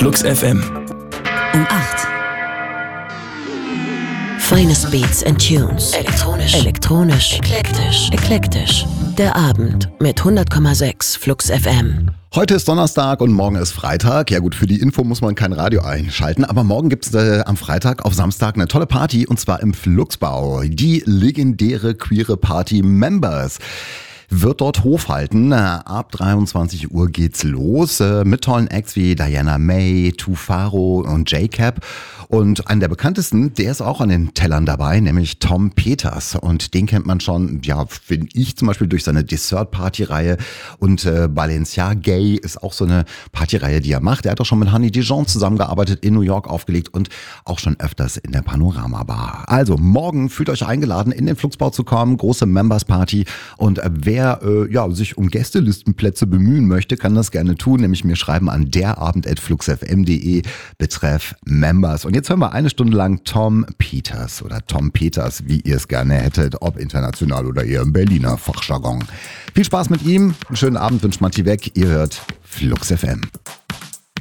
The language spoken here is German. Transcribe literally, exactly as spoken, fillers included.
Flux F M. Um acht. Finest Beats and Tunes. Elektronisch. Elektronisch. Eklektisch. Eklektisch. Der Abend mit hundert Komma sechs Flux F M. Heute ist Donnerstag und morgen ist Freitag. Ja gut, für die Info muss man kein Radio einschalten, aber morgen gibt's äh, am Freitag auf Samstag eine tolle Party und zwar im Fluxbau. Die legendäre queere Party Members wird dort Hof halten. Ab dreiundzwanzig Uhr geht's los mit tollen Acts wie Diana May, Tufaro und J-Cap. Und einer der bekanntesten, der ist auch an den Tellern dabei, nämlich Tom Peters. Und den kennt man schon, ja, finde ich zum Beispiel durch seine Dessert-Party-Reihe. Und äh, Balenciaga Gay ist auch so eine Partyreihe, die er macht. Er hat auch schon mit Honey Dijon zusammengearbeitet, in New York aufgelegt und auch schon öfters in der Panorama Bar. Also morgen fühlt euch eingeladen, in den Fluxbau zu kommen. Große Members-Party. Und äh, wer äh, ja, sich um Gästelistenplätze bemühen möchte, kann das gerne tun. Nämlich mir schreiben an derabend at fluxfm punkt de betreff Members. Und jetzt hören wir eine Stunde lang Tom Peters oder Tom Peters, wie ihr es gerne hättet, ob international oder eher im Berliner Fachjargon. Viel Spaß mit ihm, einen schönen Abend wünscht Matti weg. Ihr hört Flux F M.